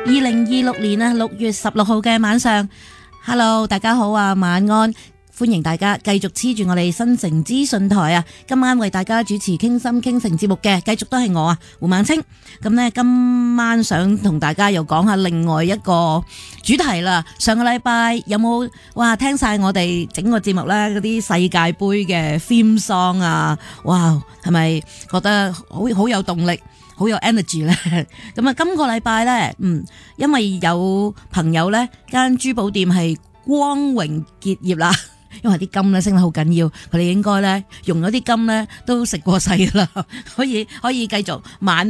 2026年6月16號嘅晚上 ，Hello， 大家好啊，晚安，歡迎大家繼續黐住我哋新城資訊台啊！今晚為大家主持傾心傾城節目嘅，繼續都係我啊，胡孟青。咁呢，今晚想同大家又講下另外一個主題啦。上個禮拜有冇聽晒我哋整個節目呢？嗰啲世界盃嘅 theme song 啊，哇，係咪覺得好有動力？好有 energy 咧，咁啊，今個禮拜咧，因為有朋友咧間珠寶店係光榮結業啦，因為啲金咧升得好緊要，佢哋應該咧用咗啲金咧都食過世啦，可以繼續晚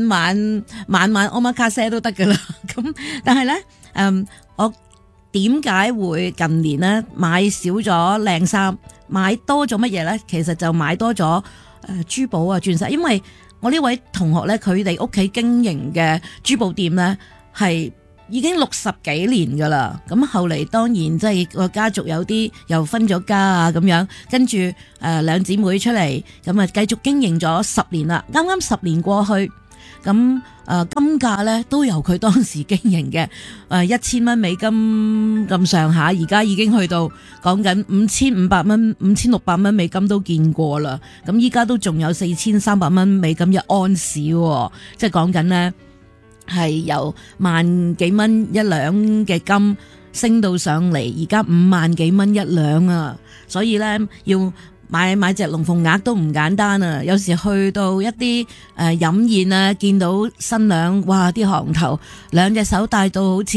omakase都得噶啦，咁但係咧，我點解會近年咧買少咗靚衫，買多咗乜嘢咧？其實就買多咗珠寶啊、鑽石，因為我呢位同學咧，佢哋屋企經營嘅珠寶店咧，係已經60幾年噶啦。咁後嚟當然即係個家族有啲又分咗家啊咁樣，跟住兩姊妹出嚟，咁啊繼續經營咗10年啦。啱啱10年過去，咁金價咧都由佢當時經營嘅1000蚊美金咁上下，而家已經去到講緊5500蚊、5600蚊美金都見過啦。咁依家都仲有4300蚊美金一盎司，即係講緊呢係由萬幾蚊一兩嘅金升到上嚟，而家5萬幾蚊一兩啊！所以咧要買隻龍鳳鈪都唔簡單啊！有時去到一啲飲宴啊，見到新娘，哇！啲行頭兩隻手戴到好似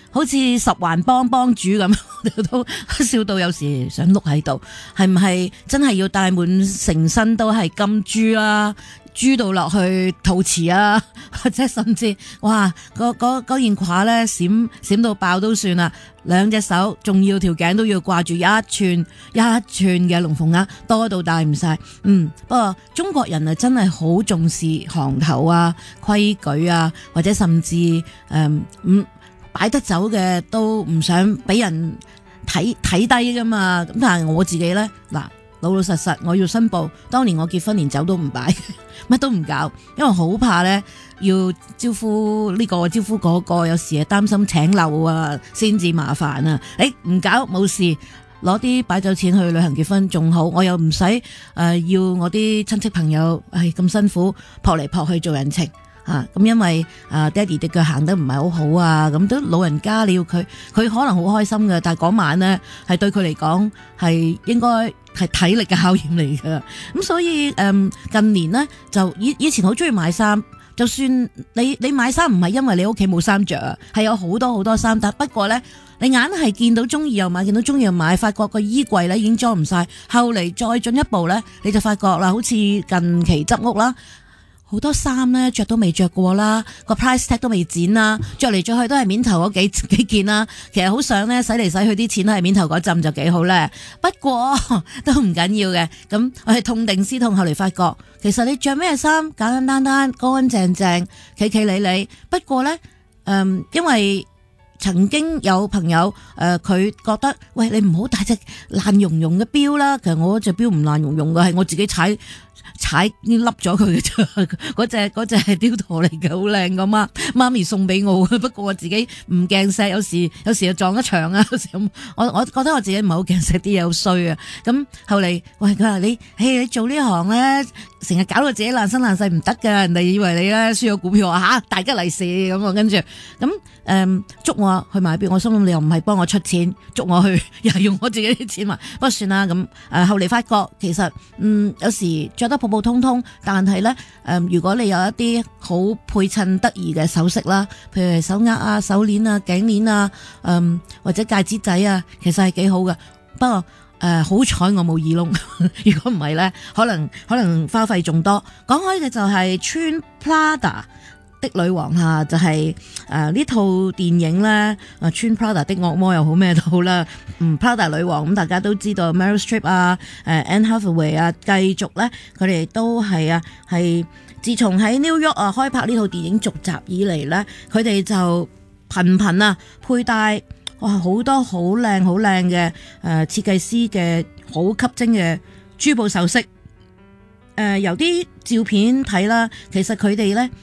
10環幫主咁，都笑到有時想碌喺度。係唔係真係要戴滿成身都係金珠啊？珠到落去陶瓷啊，或者甚至哇嗰件褂咧閃到爆都算啦，兩隻手仲要條頸都要掛住一寸嘅龍鳳鈪，多到戴唔晒。不過中國人啊真係好重視行頭啊、規矩啊，或者甚至擺得走嘅都唔想俾人睇低噶嘛。咁但係我自己咧嗱，老實我要申報，當年我結婚連酒都唔擺，乜都唔搞，因為好怕咧要招呼呢個招呼嗰個，有時係擔心請漏啊，先至麻煩啊。唔搞冇事，攞啲擺酒錢去旅行結婚仲好，我又唔使要我啲親戚朋友咁辛苦撲嚟撲去做人情。咁因為爹哋隻腳行得唔係好好啊，咁都老人家你要佢可能好開心嘅，但係嗰晚呢係對佢嚟講係應該係體力嘅考驗嚟㗎。咁所以近年呢，就以前好中意買衫，就算你買衫唔係因為你屋企冇衫着，係有好多衫，但不過呢，你硬係見到中意又買，見到中意又買，發覺個衣櫃呢已經裝唔晒，後嚟再進一步呢，你就發覺啦，好似近期執屋啦。好多衫咧着都未着過啦，個 price tag 都未剪啦，着嚟着去都係面頭嗰幾件啦。其實好想咧洗嚟洗去啲錢都係面頭嗰陣就幾好咧。不過都唔緊要嘅。咁我係痛定思痛，後嚟發覺其實你着咩衫簡簡單單、乾乾淨淨、企企理理。不過咧，因為曾經有朋友佢覺得喂，你唔好戴隻爛溶溶嘅錶啦。其實我隻錶唔爛溶溶嘅，係我自己踩呢凹咗佢嘅啫，嗰隻係雕陀嚟嘅，好靚噶嘛，媽咪送俾我嘅。不過我自己唔鏡石，有時又撞一場啊。有時我覺得我自己唔係好鏡石，啲嘢好衰啊。咁後嚟喂，佢話你做呢行咧，成日搞到自己爛身爛世唔得噶，人哋以為你咧輸咗股票啊，大吉利是咁啊。跟住咁捉我去買錶，我心諗你又唔係幫我出錢，捉我去又係用我自己啲錢買，不過算啦。咁後嚟發覺其實有時着得普普通通，但係咧如果你有一啲好配襯得宜嘅首飾啦，譬如手鐲啊、手鏈啊、頸鏈啊，或者戒指仔啊，其實係幾好嘅。不過好彩我冇耳窿，如果唔係咧，可能花費仲多。講開嘅就係穿 Prada 的女王吓，就係呢套電影咧，穿 Prada 的惡魔又好咩都好啦。Prada 女王咁大家都知道 Meryl Streep 啊、Anne Hathaway 啊，繼續咧佢哋都係自從喺 New York 開拍呢套電影續集以嚟咧，佢哋就頻佩戴好多好靚嘅設計師嘅好吸睛嘅珠寶首飾。由啲照片睇啦，其實佢哋咧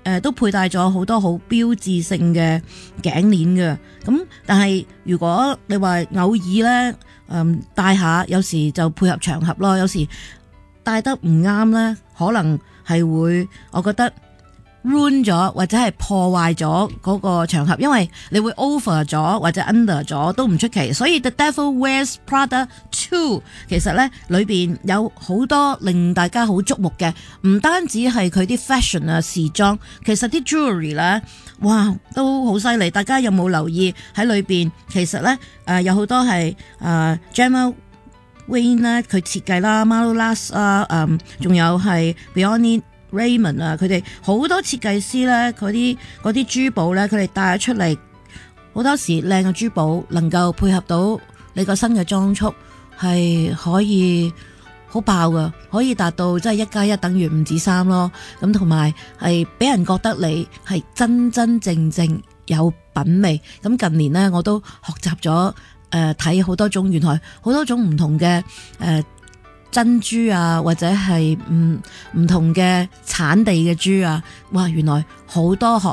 都佩戴咗好多好標誌性嘅頸鏈嘅。咁但係如果你話偶爾咧戴下，有時就配合場合咯，有時戴得唔啱咧，可能係會我覺得ruin 咗或者係破壞咗嗰個場合，因為你會 over 咗或者 under 咗都唔出奇。所以 The Devil Wears Prada 2其實咧裏邊有好多令大家好矚目嘅，唔單止係佢啲 fashion 啊時裝，其實啲 jewelry 咧，哇都好犀利。大家有冇留意喺裏邊？其實咧有好多係Gemma Wayne 咧佢設計啦 Malolas 啊，仲有係 Beyond Raymond 啊，佢哋好多設計師咧，嗰啲珠寶咧，佢哋帶咗出嚟，好多時靚嘅珠寶能夠配合到你個新嘅裝束，係可以好爆噶，可以達到即係1+1等於5至3咯。咁同埋係俾人覺得你係真真正正有品味。咁近年咧，我都學習咗睇好多種，原來好多種唔同嘅珍珠啊，或者係唔同嘅產地嘅珠啊，哇！原來好多學